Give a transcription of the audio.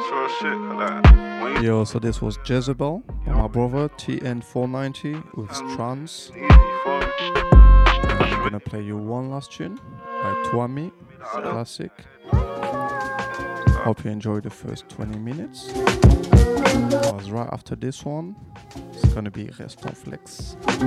sure shit. Like, Yo, so this was Jezebel by my brother TN490 with Trance. easy for me. I'm gonna play you one last tune by Twami, classic. Hope you enjoyed the first 20 minutes. Because right after this one, it's gonna be Restons Flex.